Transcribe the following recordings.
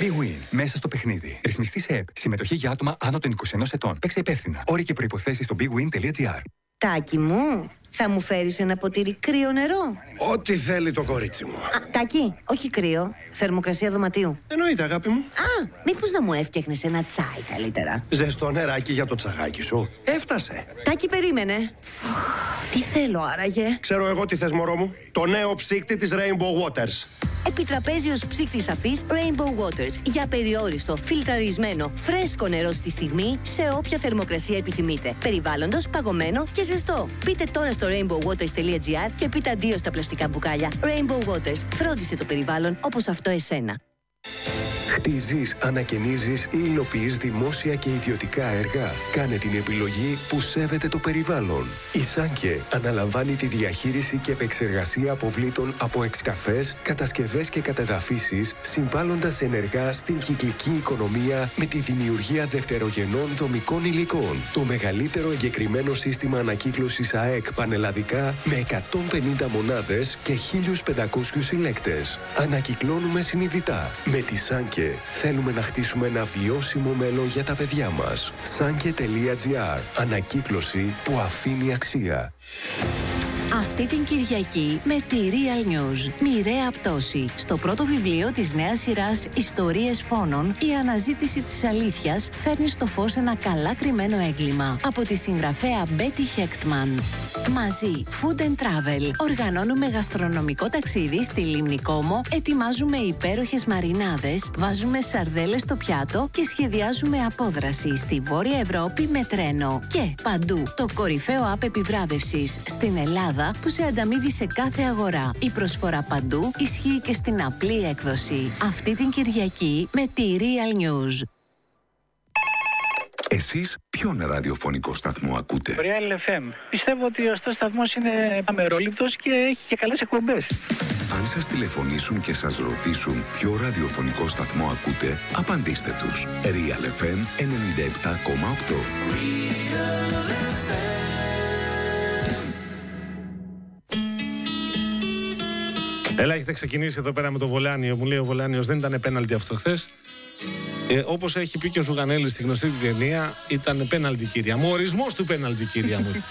Big Win. Μέσα στο παιχνίδι. Ρυθμιστή σε ΕΠ. Συμμετοχή για άτομα άνω των 21 ετών. Παίξε υπεύθυνα. Όροι και προϋποθέσεις στο bigwin.gr. Τάκη μου, θα μου φέρεις ένα ποτήρι κρύο νερό? Ό,τι θέλει το κορίτσι μου. Τάκη, όχι κρύο. Θερμοκρασία δωματίου. Εννοείται, αγάπη μου. Μήπως να μου έφτιαχνες ένα τσάι καλύτερα? Ζεστό νεράκι για το τσαγάκι σου. Έφτασε. Τάκη, περίμενε. Τι θέλω άραγε? Ξέρω εγώ τι θες, μωρό μου. Το νέο ψύκτη της Rainbow Waters. Επιτραπέζιος ψύκτης αφής Rainbow Waters. Για περιόριστο, φιλτραρισμένο, φρέσκο νερό στη στιγμή, σε όποια θερμοκρασία επιθυμείτε. Περιβάλλοντος, παγωμένο και ζεστό. Μπείτε τώρα στο rainbowwaters.gr και πείτε αντίο στα πλαστικά μπουκάλια. Rainbow Waters. Φρόντισε το περιβάλλον όπως αυτό εσένα. Χτίζεις, ανακαινίζεις ή υλοποιείς δημόσια και ιδιωτικά έργα. Κάνε την επιλογή που σέβεται το περιβάλλον. Η Σάνκε αναλαμβάνει τη διαχείριση και επεξεργασία αποβλήτων από εξκαφές, κατασκευές και κατεδαφίσεις, συμβάλλοντας ενεργά στην κυκλική οικονομία με τη δημιουργία δευτερογενών δομικών υλικών. Το μεγαλύτερο εγκεκριμένο σύστημα ανακύκλωσης ΑΕΚ πανελλαδικά με 150 μονάδες και 1.500 συλλέκτες. Ανακυκλώνουμε συνειδητά. Με τη Σάνκε θέλουμε να χτίσουμε ένα βιώσιμο μέλλον για τα παιδιά μας. Sanke.gr. Ανακύκλωση που αφήνει αξία. Αυτή την Κυριακή με τη Real News. Μοιραία πτώση. Στο πρώτο βιβλίο της νέας σειράς Ιστορίες Φόνων, η αναζήτηση της αλήθειας φέρνει στο φως ένα καλά κρυμμένο έγκλημα. Από τη συγγραφέα Betty Hechtman. Μαζί, Food and Travel. Οργανώνουμε γαστρονομικό ταξίδι στη Λίμνη Κόμο, ετοιμάζουμε υπέροχες μαρινάδες, βάζουμε σαρδέλες στο πιάτο και σχεδιάζουμε απόδραση στη Βόρεια Ευρώπη με τρένο. Και παντού, το κορυφαίο app επιβράβευσης στην Ελλάδα που σε ανταμείβει σε κάθε αγορά. Η προσφορά παντού ισχύει και στην απλή έκδοση. Αυτή την Κυριακή με τη Real News. Εσείς ποιον ραδιοφωνικό σταθμό ακούτε? Real FM. Πιστεύω ότι ο σταθμός είναι αμερόληπτος και έχει και καλές εκπομπές. Αν σας τηλεφωνήσουν και σας ρωτήσουν ποιο ραδιοφωνικό σταθμό ακούτε, απαντήστε τους. Real FM 97,8. Έλα, έχετε ξεκινήσει εδώ πέρα με το Βολάνιο. Μου λέει ο Βολάνιος δεν ήταν πέναλτι αυτό χθες. Όπως έχει πει και ο Ζουγανέλης στη γνωστή του ταινία, ήταν πέναλτι, κύρια μου. Ο ορισμός του πέναλτι, κύρια μου.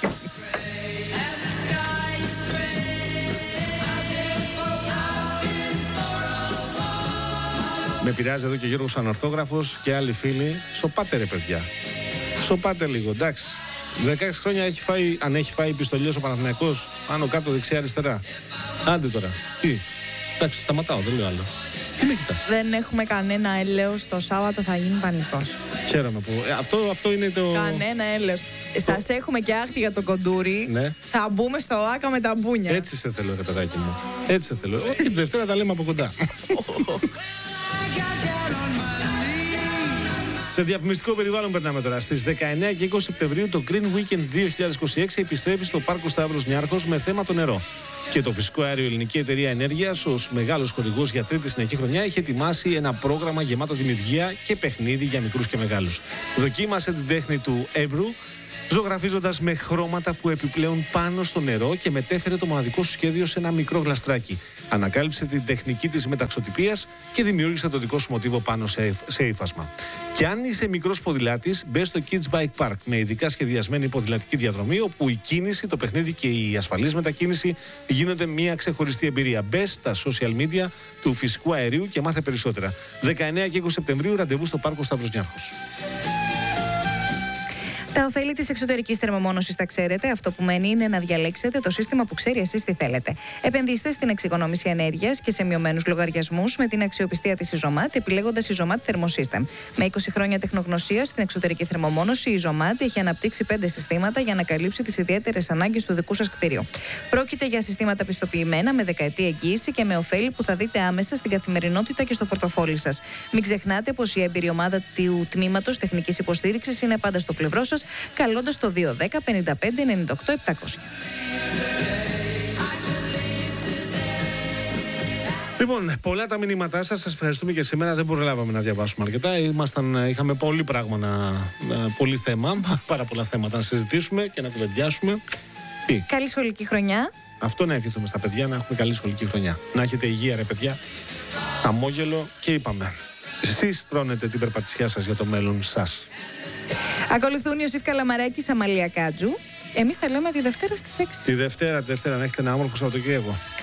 Με πειράζει εδώ και ο Γιώργος Ανορθόγραφος και άλλοι φίλοι. Σοπάτε ρε παιδιά. Σοπάτε λίγο, εντάξει. 16 χρόνια έχει φάει, αν έχει φάει πιστολιές ο Παναθηναϊκός, πάνω κάτω δεξιά αριστερά. Άντε τώρα. Τι. Εντάξει, σταματάω, δεν λέω άλλο. Τι με κοιτάς? Δεν έχουμε κανένα έλεος, το Σάββατο θα γίνει πανικός. Χαίρομαι που. Αυτό είναι το. Κανένα έλεος. Σας έχουμε και άχτη για το κοντούρι. Ναι. Θα μπούμε στο Άκα με τα μπούνια. Έτσι σε θέλω, ρε παιδάκι μου. Έτσι σε θέλω. Όχι, τη Δευτέρα τα λέμε από κοντά. Σε διαφημιστικό περιβάλλον περνάμε τώρα. Στις 19 και 20 Σεπτεμβρίου το Green Weekend 2026 επιστρέφει στο Πάρκο Σταύρος Νιάρχος με θέμα το νερό. Και το φυσικό αέριο Ελληνική Εταιρεία Ενέργειας, ως μεγάλος χορηγός για τρίτη συνεχή χρονιά, έχει ετοιμάσει ένα πρόγραμμα γεμάτο δημιουργία και παιχνίδι για μικρούς και μεγάλους. Δοκίμασε την τέχνη του Έμπρου, ζωγραφίζοντας με χρώματα που επιπλέον πάνω στο νερό και μετέφερε το μοναδικό σου σχέδιο σε ένα μικρό γλαστράκι. Ανακάλυψε την τεχνική της μεταξωτυπίας και δημιούργησε το δικό σου μοτίβο πάνω σε ύφασμα. Και αν είσαι μικρός ποδηλάτης, μπες στο Kids Bike Park με ειδικά σχεδιασμένη ποδηλατική διαδρομή, όπου η κίνηση, το παιχνίδι και η ασφαλής μετακίνηση γίνονται μια ξεχωριστή εμπειρία. Μπες στα social media του φυσικού αερίου και μάθε περισσότερα. 19 και 20 Σεπτεμβρίου ραντεβού στο Πάρκο Σταύρος Νιάρχος. Τα ωφέλη της εξωτερικής θερμομόνωσης τα ξέρετε. Αυτό που μένει είναι να διαλέξετε το σύστημα που ξέρει εσείς τι θέλετε. Επενδύστε στην εξοικονόμηση ενέργειας και σε μειωμένους λογαριασμούς με την αξιοπιστία της Isomat, επιλέγοντας Isomat Thermosystem. Με 20 χρόνια τεχνογνωσίας στην εξωτερική θερμομόνωση, η Isomat έχει αναπτύξει 5 συστήματα για να καλύψει τις ιδιαίτερες ανάγκες του δικού σας κτίριου. Πρόκειται για συστήματα πιστοποιημένα με δεκαετή εγγύηση και με ωφέλη που θα δείτε άμεσα στην καθημερινότητα και στο πορτοφόλι σας. Μην ξεχνάτε πως η έμπειρη ομάδα του τμήματος τεχνικής υποστήριξης είναι πάντα στο πλευρό σας, καλώντας το 210 55 98 700. Λοιπόν, πολλά τα μηνύματά σας. Σας ευχαριστούμε και σήμερα. Δεν προλάβαμε να διαβάσουμε αρκετά. Είχαμε πολύ πράγμα, πολύ θέμα, πάρα πολλά θέματα να συζητήσουμε και να κουβεντιάσουμε. Καλή σχολική χρονιά. Αυτό να ευχηθούμε στα παιδιά, να έχουμε καλή σχολική χρονιά. Να έχετε υγεία, ρε παιδιά. Χαμόγελο και είπαμε. Εσείς τρώνετε την περπατησιά σας για το μέλλον σας. Ακολουθούν Ιωσήφ Καλαμαράκης, Αμαλία Κάτζου. Εμείς τα λέμε τη Δευτέρα στις 6. Τη Δευτέρα να έχετε ένα όμορφο Σαββατοκύριακο.